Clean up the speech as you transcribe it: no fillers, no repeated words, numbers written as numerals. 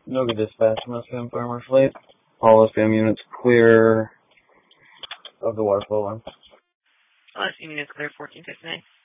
Noga dispatch, Mustang Farmer Fleet. All SPM units clear of the water flow line. All SPM units clear 1459.